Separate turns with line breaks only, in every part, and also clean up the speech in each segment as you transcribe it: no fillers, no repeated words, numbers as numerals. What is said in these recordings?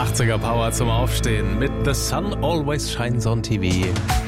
80er Power zum Aufstehen mit The Sun Always Shines on TV.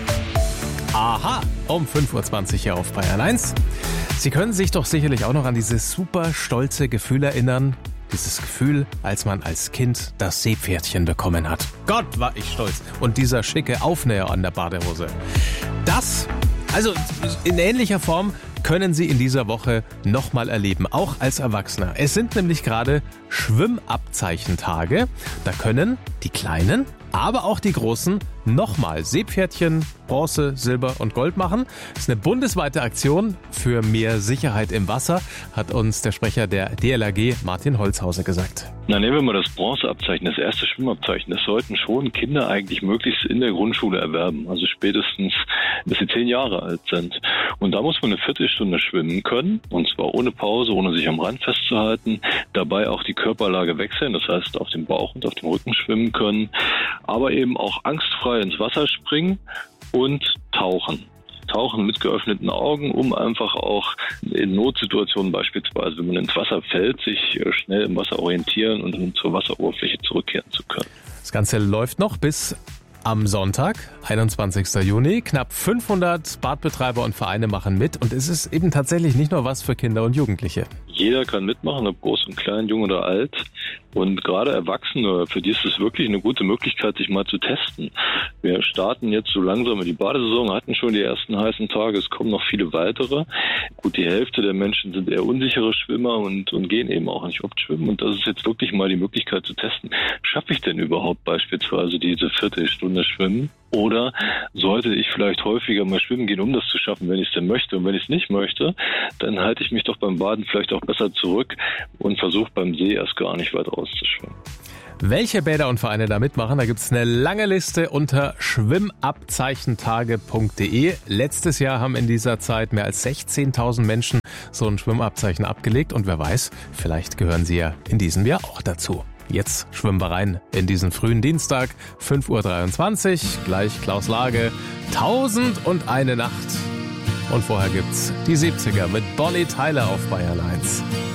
Aha, um 5.20 Uhr hier auf Bayern 1. Sie können sich doch sicherlich auch noch an dieses super stolze Gefühl erinnern. Dieses Gefühl, als man als Kind das Seepferdchen bekommen hat. Gott, war ich stolz. Und dieser schicke Aufnäher an der Badehose. Das, also in ähnlicher Form, können Sie in dieser Woche nochmal erleben, auch als Erwachsener. Es sind nämlich gerade Schwimmabzeichentage. Da können die Kleinen, aber auch die Großen nochmal Seepferdchen, Bronze, Silber und Gold machen. Das ist eine bundesweite Aktion für mehr Sicherheit im Wasser, hat uns der Sprecher der DLRG Martin Holzhauser gesagt.
Na, nehmen wir mal das Bronzeabzeichen, das erste Schwimmabzeichen. Das sollten schon Kinder eigentlich möglichst in der Grundschule erwerben, also spätestens bis sie 10 Jahre alt sind. Und da muss man eine Viertelstunde schwimmen können, und zwar ohne Pause, ohne sich am Rand festzuhalten, dabei auch die Körperlage wechseln, das heißt auf dem Bauch und auf dem Rücken schwimmen können, aber eben auch angstfrei ins Wasser springen und tauchen. Tauchen mit geöffneten Augen, um einfach auch in Notsituationen beispielsweise, wenn man ins Wasser fällt, sich schnell im Wasser orientieren und zur Wasseroberfläche zurückkehren zu können.
Das Ganze läuft noch bis am Sonntag, 21. Juni. Knapp 500 Badbetreiber und Vereine machen mit. Und es ist eben tatsächlich nicht nur was für Kinder und Jugendliche.
Jeder kann mitmachen, ob groß und klein, jung oder alt. Und gerade Erwachsene, für die ist es wirklich eine gute Möglichkeit, sich mal zu testen. Wir starten jetzt so langsam in die Badesaison, hatten schon die ersten heißen Tage, es kommen noch viele weitere. Gut, die Hälfte der Menschen sind eher unsichere Schwimmer und gehen eben auch nicht oft schwimmen. Und das ist jetzt wirklich mal die Möglichkeit zu testen. Schaffe ich denn überhaupt beispielsweise diese Viertelstunde Schwimmen? Oder sollte ich vielleicht häufiger mal schwimmen gehen, um das zu schaffen, wenn ich es denn möchte? Und wenn ich es nicht möchte, dann halte ich mich doch beim Baden vielleicht auch besser zurück und versuche beim See erst gar nicht weit rauszuschwimmen.
Welche Bäder und Vereine da mitmachen, da gibt es eine lange Liste unter schwimmabzeichentage.de. Letztes Jahr haben in dieser Zeit mehr als 16.000 Menschen so ein Schwimmabzeichen abgelegt. Und wer weiß, vielleicht gehören Sie ja in diesem Jahr auch dazu. Jetzt schwimmen wir rein in diesen frühen Dienstag, 5.23 Uhr, gleich Klaus Lage, 1001 Nacht. Und vorher gibt's die 70er mit Bonnie Tyler auf Bayern 1.